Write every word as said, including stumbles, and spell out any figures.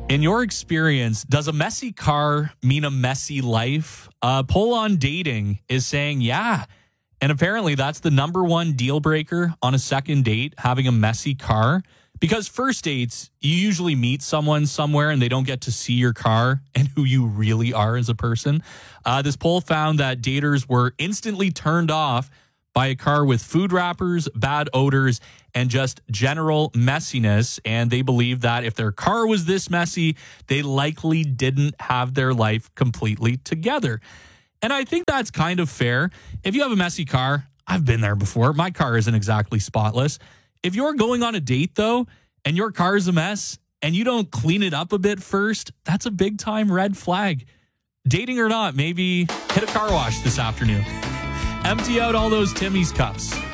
In your experience, does a messy car mean a messy life? A poll on dating is saying, yeah. And apparently that's the number one deal breaker on a second date, having a messy car. Because first dates, you usually meet someone somewhere and they don't get to see your car and who you really are as a person. Uh, this poll found that daters were instantly turned off by a car with food wrappers, bad odors, and just general messiness. And they believe that if their car was this messy, they likely didn't have their life completely together. And I think that's kind of fair. If you have a messy car, I've been there before. My car isn't exactly spotless. If you're going on a date, though, and your car is a mess, and you don't clean it up a bit first, that's a big time red flag. Dating or not, maybe hit a car wash this afternoon. Empty out all those Timmy's cups.